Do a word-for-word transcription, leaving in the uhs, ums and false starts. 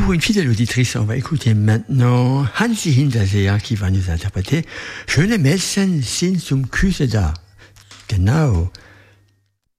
pour une fidèle auditrice, on va écouter maintenant Hansi Hinterseher qui va nous interpréter Schöne Mädchen sind zum Küsse da. Genau.